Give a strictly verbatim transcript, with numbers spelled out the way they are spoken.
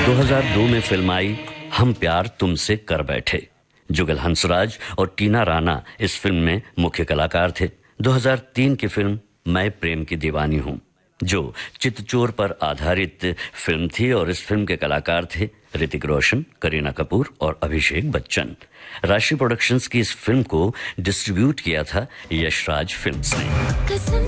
दो हज़ार दो में फिल्म आई हम प्यार तुमसे कर बैठे। जुगल हंसराज और टीना राणा इस फिल्म में मुख्य कलाकार थे। दो हज़ार तीन की फिल्म मैं प्रेम की दीवानी हूं, जो चितचोर पर आधारित फिल्म थी और इस फिल्म के कलाकार थे ऋतिक रोशन, करीना कपूर और अभिषेक बच्चन। राशि प्रोडक्शंस की इस फिल्म को डिस्ट्रीब्यूट किया था यशराज फिल्म्स ने।